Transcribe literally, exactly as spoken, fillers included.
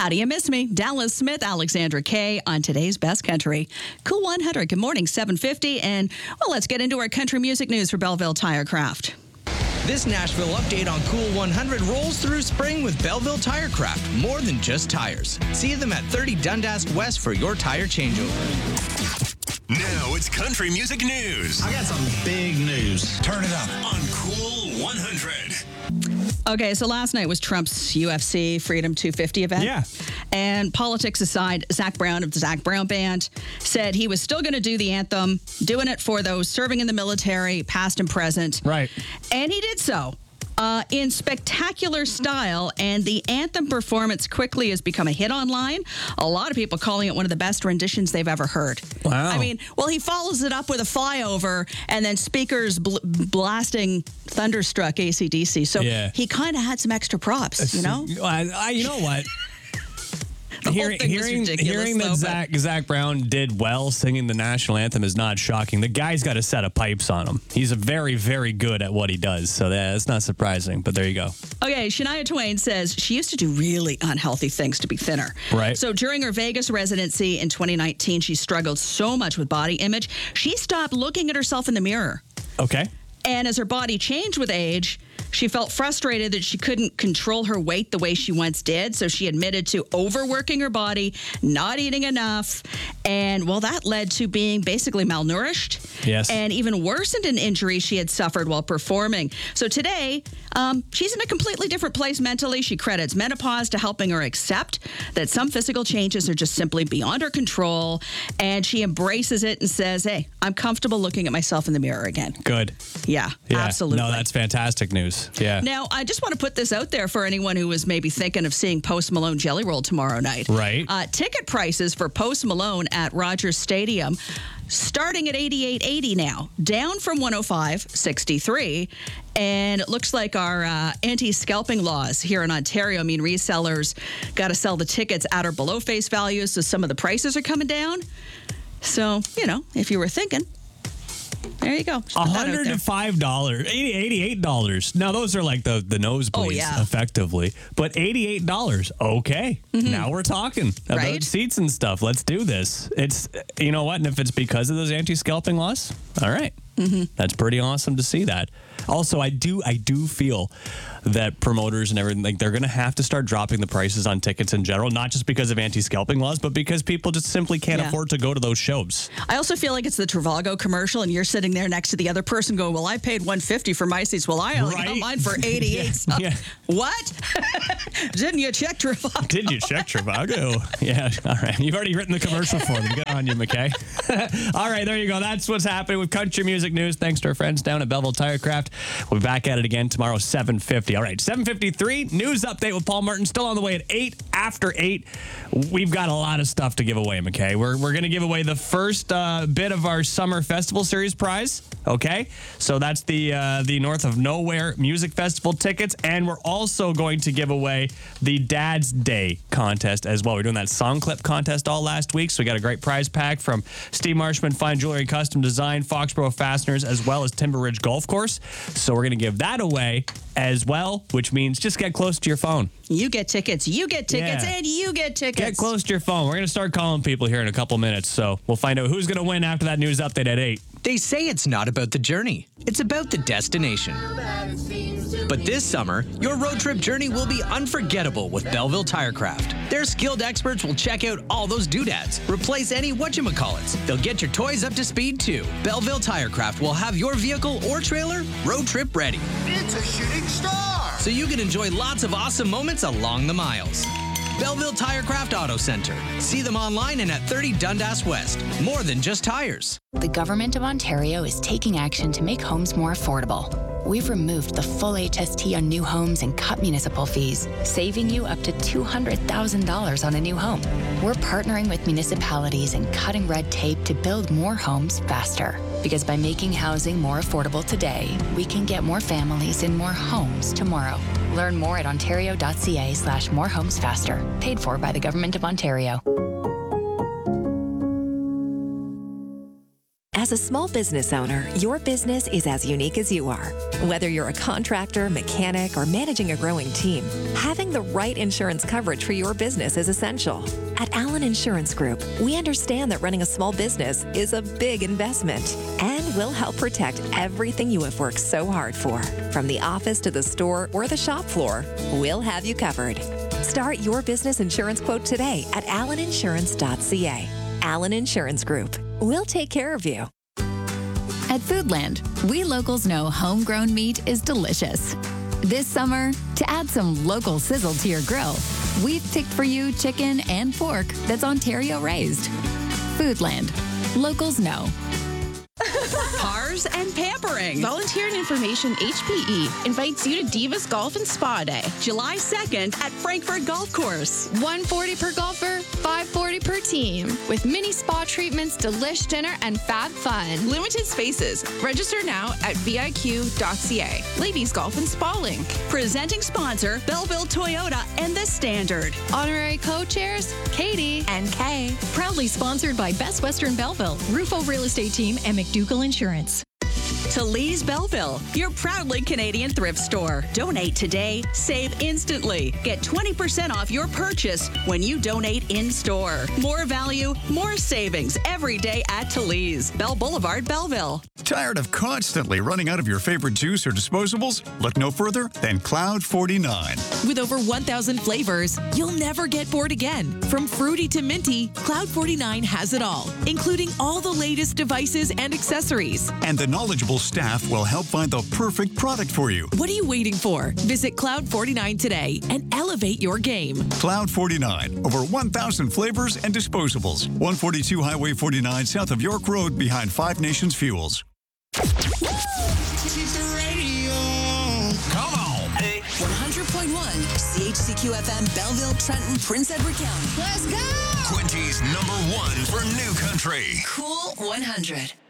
How do you miss me? Dallas Smith, Alexandra Kay on today's Best Country. Cool one hundred. Good morning, seven fifty. And, well, let's get into our country music news for Belleville Tirecraft. This Nashville update on Cool one hundred rolls through spring with Belleville Tirecraft. More than just tires. See them at thirty Dundas West for your tire changeover. Now it's country music news. I got some big news. Turn it up on Cool one hundred. Okay, so last night was Trump's U F C Freedom two fifty event. Yeah. And politics aside, Zach Brown of the Zach Brown Band said he was still going to do the anthem, doing it for those serving in the military, past and present. Right. And he did so. Uh, in spectacular style, and the anthem performance quickly has become a hit online. A lot of people calling it one of the best renditions they've ever heard. Wow. I mean, well, he follows it up with a flyover and then speakers bl- blasting Thunderstruck A C D C. So Yeah. he kind of had some extra props, you know? I, I, you know what? The whole hearing thing was hearing, ridiculous, hearing that though, but- Zach, Zach Brown did well singing the national anthem is not shocking. The guy's got a set of pipes on him. He's a very, very good at what he does. So that's not surprising. But there you go. Okay, Shania Twain says she used to do really unhealthy things to be thinner. Right. So during her Vegas residency in twenty nineteen, she struggled so much with body image, she stopped looking at herself in the mirror. Okay. And as her body changed with age, she felt frustrated that she couldn't control her weight the way she once did. So she admitted to overworking her body, not eating enough. And, well, that led to being basically malnourished. Yes. And even worsened an injury she had suffered while performing. So today, um, she's in a completely different place mentally. She credits menopause to helping her accept that some physical changes are just simply beyond her control. And she embraces it and says, hey, I'm comfortable looking at myself in the mirror again. Good. Yeah, Yeah. absolutely. No, that's fantastic news. Yeah. Now, I just want to put this out there for anyone who was maybe thinking of seeing Post Malone Jelly Roll tomorrow night. Right. Uh, ticket prices for Post Malone at Rogers Stadium starting at eighty-eight eighty now, down from one oh five sixty-three. And it looks like our uh, anti-scalping laws here in Ontario mean resellers got to sell the tickets at or below face value, so some of the prices are coming down. So, you know, if you were thinking, there you go. Just put one that out hundred there. five dollars, eighty-eight dollars. Now, those are like the, the nosebleeds, Oh, yeah. effectively. But eighty-eight dollars, okay. Now we're talking about Right? seats and stuff. Let's do this. It's, you know what? And if it's because of those anti-scalping laws, all right. Mm-hmm. That's pretty awesome to see that. Also, I do I do feel that promoters and everything, like, they're going to have to start dropping the prices on tickets in general, not just because of anti-scalping laws, but because people just simply can't Yeah. afford to go to those shows. I also feel like it's the Travago commercial, and you're sitting there next to the other person going, well, I paid one hundred fifty dollars for my seats. Well, I only got Right? mine for eighty-eight dollars. Yeah, yeah. What? Didn't you check Travago? Did you check Trivago? Yeah, all right. You've already written the commercial for them. Good on you, McKay. All right, there you go. That's what's happening with country music news. Thanks to our friends down at Belleville Tirecraft. We'll be back at it again tomorrow, seven fifty. All right, seven fifty-three, news update with Paul Martin. Still on the way at eight. After eight, we've got a lot of stuff to give away, McKay. We're, we're going to give away the first uh, bit of our Summer Festival Series prize, okay? So that's the, uh, the North of Nowhere Music Festival tickets, and we're also going to give away the Dad's Day contest as well. We're doing that song clip contest all last week, so we got a great prize pack from Steve Marshman Fine Jewelry Custom Design, Foxborough Fasteners, as well as Timber Ridge Golf Course. So we're going to give that away as well, which means just get close to your phone. You get tickets, you get tickets, Yeah. and you get tickets. Get close to your phone. We're going to start calling people here in a couple minutes, so we'll find out who's going to win after that news update at eight. They say it's not about the journey, it's about the destination. But this summer, your road trip journey will be unforgettable with Belleville Tirecraft. Their skilled experts will check out all those doodads, replace any whatchamacallits. They'll get your toys up to speed too. Belleville Tirecraft will have your vehicle or trailer road trip ready, It's a shooting star. so you can enjoy lots of awesome moments along the miles. Belleville Tirecraft Auto Center. See them online and at thirty Dundas West. More than just tires. The Government of Ontario is taking action to make homes more affordable. We've removed the full H S T on new homes and cut municipal fees, saving you up to two hundred thousand dollars on a new home. We're partnering with municipalities and cutting red tape to build more homes faster. Because by making housing more affordable today, we can get more families in more homes tomorrow. Learn more at ontario.ca slash more homes faster. Paid for by the Government of Ontario. As a small business owner, your business is as unique as you are. Whether you're a contractor, mechanic, or managing a growing team, having the right insurance coverage for your business is essential. At Allen Insurance Group, we understand that running a small business is a big investment, and we'll help protect everything you have worked so hard for. From the office to the store or the shop floor, we'll have you covered. Start your business insurance quote today at allen insurance dot c a. Allen Insurance Group. We'll take care of you. At Foodland, we locals know homegrown meat is delicious. This summer, to add some local sizzle to your grill, we've picked for you chicken and pork that's Ontario raised. Foodland. Locals know. Cars and pampering. Volunteer and Information H P E invites you to Divas Golf and Spa Day. July second at Frankfurt Golf Course. one forty per golfer, five forty per team. With mini spa treatments, delish dinner, and fab fun. Limited spaces. Register now at v i q dot c a. Ladies Golf and Spa Link. Presenting sponsor, Belleville Toyota and The Standard. Honorary co-chairs, Katie and Kay. Proudly sponsored by Best Western Belleville, Rufo Real Estate Team, and McDougall Insurance. To Lee's Belleville, your proudly Canadian thrift store. Donate today, save instantly. Get twenty percent off your purchase when you donate in-store. More value, more savings every day at Talese, Bell Boulevard, Belleville. Tired of constantly running out of your favorite juice or disposables? Look no further than Cloud forty-nine. With over one thousand flavors, you'll never get bored again. From fruity to minty, Cloud forty-nine has it all, including all the latest devices and accessories. And the knowledgeable staff will help find the perfect product for you. What are you waiting for? Visit Cloud forty-nine today and elevate your game. Cloud forty-nine, over one thousand flavors and disposables. one forty-two Highway forty-nine south of York Road behind Five Nations Fuels. Come on. Hey. one hundred point one C H C Q F M, Belleville, Trenton, Prince Edward County. Let's go! Quinty's number one for new country. Cool one hundred.